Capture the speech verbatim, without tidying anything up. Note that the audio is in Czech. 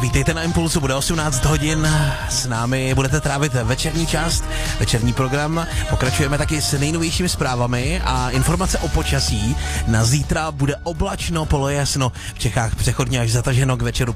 Vítejte na Impulsu, bude osmnáct hodin, s námi budete trávit večerní část, večerní program. Pokračujeme taky s nejnovějšími zprávami a informace o počasí. Na zítra bude oblačno, polojasno, v Čechách přechodně až zataženo, k večeru